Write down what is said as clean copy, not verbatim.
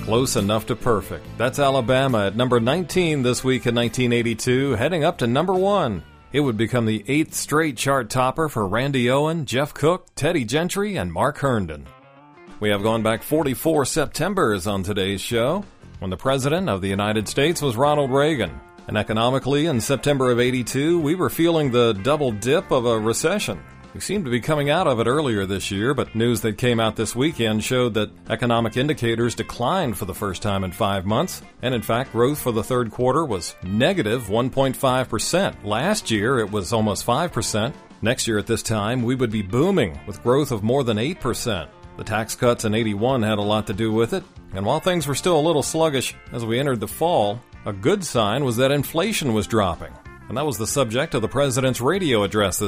Close enough to perfect. That's Alabama at number 19 this week in 1982, heading up to number 1. It would become the 8th straight chart topper for Randy Owen, Jeff Cook, Teddy Gentry, and Mark Herndon. We have gone back 44 Septembers on today's show, when the President of the United States was Ronald Reagan. And economically, in September of 82, we were feeling the double dip of a recession. We seemed to be coming out of it earlier this year, but news that came out this weekend showed that economic indicators declined for the first time in 5 months. And in fact, growth for the third quarter was negative 1.5%. Last year, it was almost 5%. Next year at this time, we would be booming with growth of more than 8%. The tax cuts in 81 had a lot to do with it. And while things were still a little sluggish as we entered the fall, a good sign was that inflation was dropping. And that was the subject of the President's radio address this